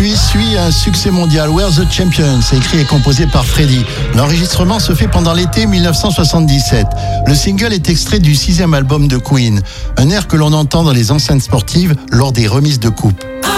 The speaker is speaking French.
Puis suit un succès mondial, We're the Champions, écrit et composé par Freddie. L'enregistrement se fait pendant l'été 1977. Le single est extrait du 6e album de Queen, un air que l'on entend dans les enceintes sportives lors des remises de coupe.